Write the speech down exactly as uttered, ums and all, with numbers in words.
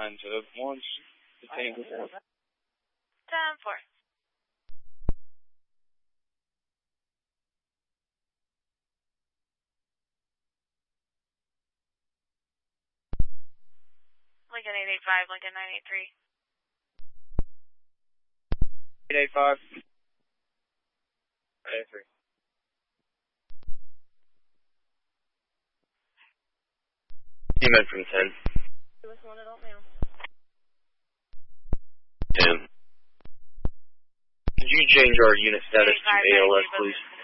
nine to launch the Tango four. ten four. Lincoln eight eight five, Lincoln nine eight three. eight eight five. nine eight three. Team in from ten. ten. Could you change our unit status to A L S, please?